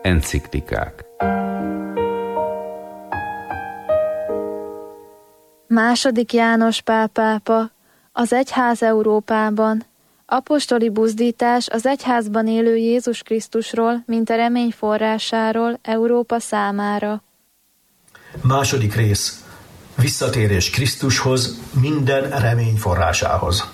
Enciklikák. II. János Pál pápa, az egyház Európában. Apostoli buzdítás az egyházban élő Jézus Krisztusról, mint a remény forrásáról Európa számára. II. rész. Visszatérés Krisztushoz, minden remény forrásához.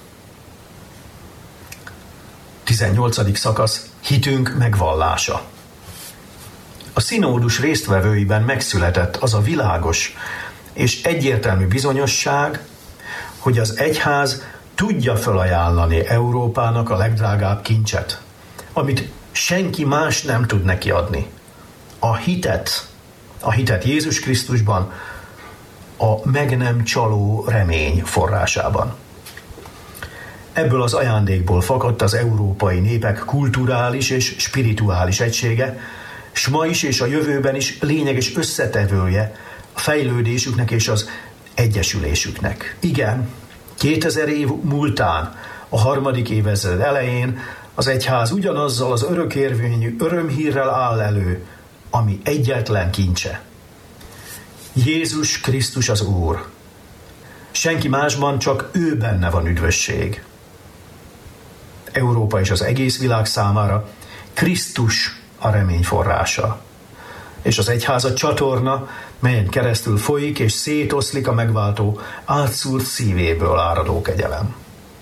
18. szakasz. Hitünk megvallása. A szinódus résztvevőiben megszületett az a világos és egyértelmű bizonyosság, hogy az egyház tudja felajánlani Európának a legdrágább kincset, amit senki más nem tud neki adni. A hitet Jézus Krisztusban, a meg nem csaló remény forrásában. Ebből az ajándékból fakadt az európai népek kulturális és spirituális egysége, s ma is és a jövőben is lényeges összetevője a fejlődésüknek és az egyesülésüknek. Igen, 2000 év múltán, a 3. évezred elején az egyház ugyanazzal az örökérvényű örömhírrel áll elő, ami egyetlen kincse. Jézus Krisztus az Úr. Senki másban, csak ő benne van üdvösség. Európa és az egész világ számára Krisztus a remény forrása, és az egyház a csatorna, melyen keresztül folyik és szétoszlik a megváltó átszúrt szívéből áradó kegyelem.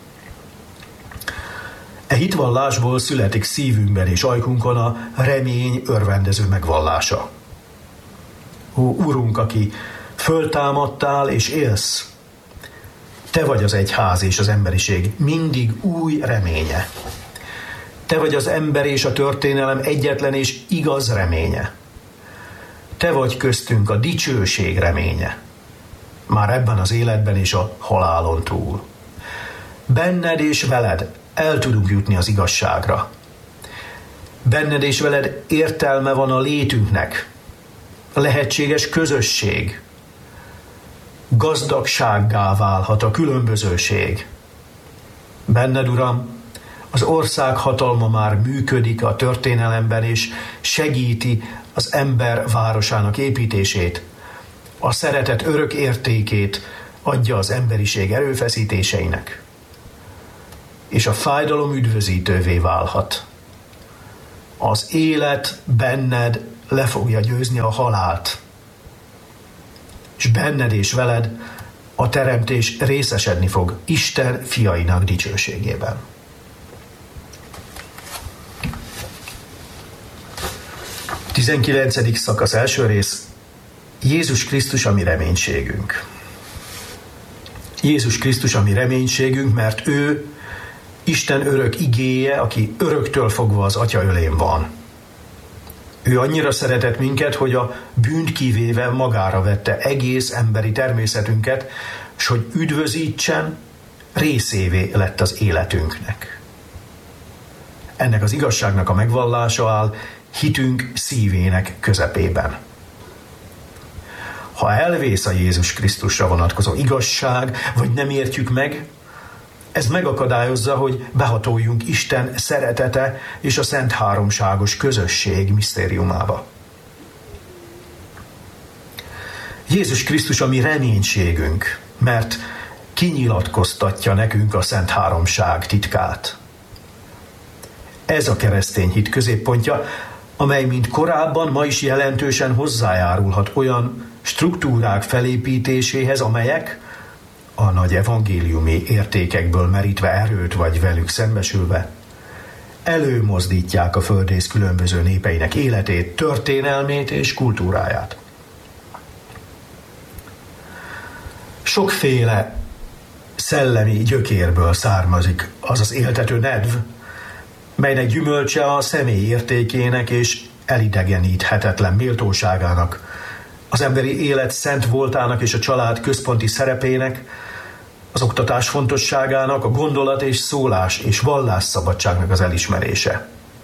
E hitvallásból születik szívünkben és ajkunkon a remény örvendező megvallása. Ó, Urunk, aki föltámadtál és élsz, Te vagy az egyház és az emberiség mindig új reménye. Te vagy az ember és a történelem egyetlen és igaz reménye. Te vagy köztünk a dicsőség reménye. Már ebben az életben és a halálon túl. Benned és veled el tudunk jutni az igazságra. Benned és veled értelme van a létünknek. Lehetséges közösség. Gazdagsággá válhat a különbözőség. Benned, Uram, az ország hatalma már működik a történelemben, és segíti az ember városának építését. A szeretet örök értékét adja az emberiség erőfeszítéseinek. És a fájdalom üdvözítővé válhat. Az élet benned le fogja győzni a halált. És benned és veled a teremtés részesedni fog Isten fiainak dicsőségében. A 19. szakasz első rész. Jézus Krisztus a mi reménységünk. Jézus Krisztus a mi reménységünk, mert ő Isten örök igéje, aki öröktől fogva az Atya ölén van. Ő annyira szeretett minket, hogy a bűnt kivéve magára vette egész emberi természetünket, s hogy üdvözítsen, részévé lett az életünknek. Ennek az igazságnak a megvallása áll hitünk szívének közepében. Ha elvész a Jézus Krisztusra vonatkozó igazság, vagy nem értjük meg, ez megakadályozza, hogy behatoljunk Isten szeretete és a Szent Háromságos közösség misztériumába. Jézus Krisztus a mi reménységünk, mert kinyilatkoztatja nekünk a Szent Háromság titkát. Ez a keresztény hit középpontja, amely mint korábban, ma is jelentősen hozzájárulhat olyan struktúrák felépítéséhez, amelyek a nagy evangéliumi értékekből merítve erőt vagy velük szembesülve előmozdítják a földrész különböző népeinek életét, történelmét és kultúráját. Sokféle szellemi gyökérből származik az az éltető nedv, melynek gyümölcse a személy értékének és elidegeníthetetlen méltóságának, az emberi élet szent voltának és a család központi szerepének, az oktatás fontosságának, a gondolat és szólás és vallásszabadságnak az elismerése.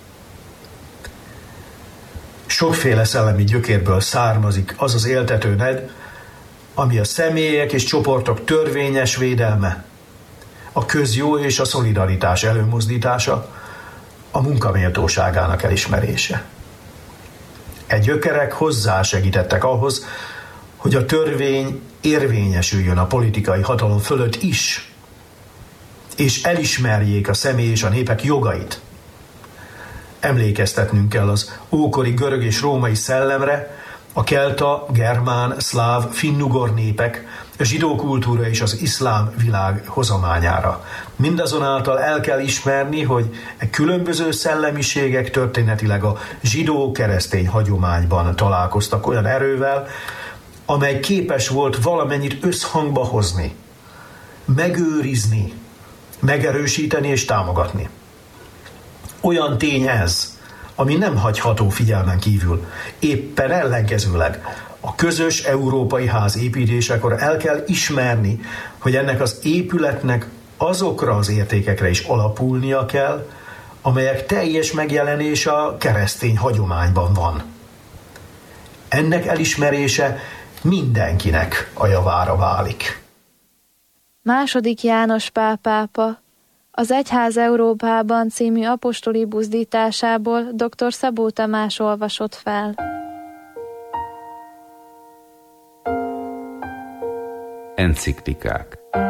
Sokféle szellemi gyökérből származik az az éltető nedv, ami a személyek és csoportok törvényes védelme, a közjó és a szolidaritás előmozdítása, a munkaméltóságának elismerése. E gyökerek hozzásegítettek ahhoz, hogy a törvény érvényesüljön a politikai hatalom fölött is, és elismerjék a személy és a népek jogait. Emlékeztetnünk kell az ókori görög és római szellemre, a kelta, germán, szláv, finnugor népek, a zsidó kultúra és az iszlám világ hozományára. Mindazonáltal el kell ismerni, hogy e különböző szellemiségek történetileg a zsidó-keresztény hagyományban találkoztak olyan erővel, amely képes volt valamennyit összhangba hozni, megőrizni, megerősíteni és támogatni. Olyan tény ez, ami nem hagyható figyelmen kívül. Éppen ellenkezőleg a közös európai ház építésekor el kell ismerni, hogy ennek az épületnek azokra az értékekre is alapulnia kell, amelyek teljes megjelenése a keresztény hagyományban van. Ennek elismerése mindenkinek a javára válik. II. János Pál pápa az Egyház Európában című apostoli buzdításából dr. Szabó Tamás olvasott fel. Enciklikák.